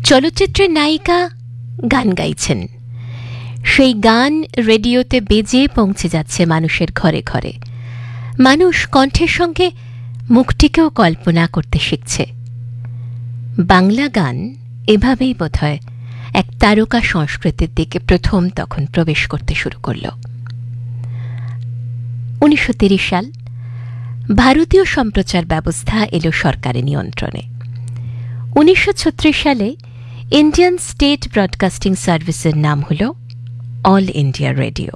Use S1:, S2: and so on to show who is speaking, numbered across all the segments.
S1: চলচ্চিত্রের নায়িকা গান গাইছেন, সেই গান রেডিওতে বেজে পৌঁছে যাচ্ছে মানুষের ঘরে ঘরে। মানুষ কণ্ঠের সঙ্গে মুখটিকেও কল্পনা করতে শিখছে। বাংলা গান এভাবেই বোধহয় এক তারকা সংস্কৃতির দিকে প্রথম তখন প্রবেশ করতে শুরু করল। 1930 সাল ভারতীয় সম্প্রচার ব্যবস্থা এলো সরকারের নিয়ন্ত্রণে। 1936 সালে ইন্ডিয়ান স্টেট ব্রডকাস্টিং সার্ভিসের নাম হল অল ইন্ডিয়া রেডিও।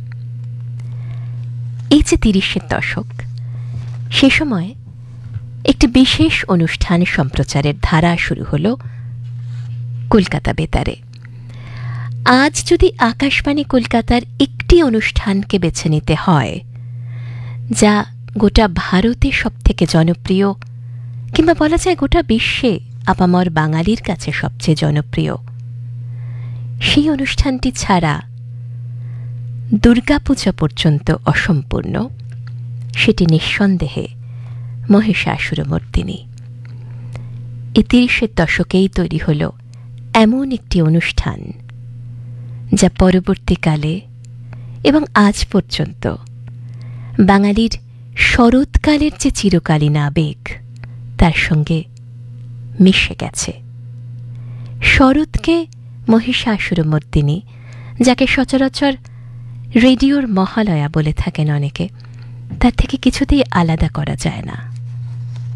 S1: এই যে 30-এর দশক, সে সময় একটি বিশেষ অনুষ্ঠান সম্প্রচারের ধারা শুরু হল কলকাতা বেতারে। আজ যদি আকাশবাণী কলকাতার একটি অনুষ্ঠানকে বেছে নিতে হয় যা গোটা ভারতে সবথেকে জনপ্রিয়, কিংবা বলা যায় গোটা বিশ্বে আপামর বাঙালির কাছে সবচেয়ে জনপ্রিয়, সেই অনুষ্ঠানটি ছাড়া দুর্গাপূজা পর্যন্ত অসম্পূর্ণ, সেটি নিঃসন্দেহে মহিষাসুরমর্দিনী। এই 30-এর দশকেই তৈরি হল এমন একটি অনুষ্ঠান যা পরবর্তীকালে এবং আজ পর্যন্ত বাঙালির শরৎকালের যে চিরকালীন আবেগ তার সঙ্গে মিশে গেছে। শরৎকে মহিষাসুরমর্দিনী, যাকে সচরাচর রেডিওর মহালয়া বলে থাকেন অনেকে, তার থেকে কিছুতেই আলাদা করা যায় না।